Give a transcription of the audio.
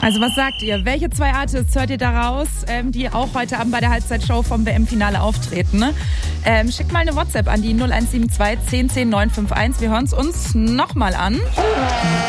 Also was sagt ihr? Welche 2 Artists hört ihr da raus, die auch heute Abend bei der Halbzeitshow vom WM-Finale auftreten? Ne? Schickt mal eine WhatsApp an die 0172 10 10 951. Wir hören es uns nochmal an.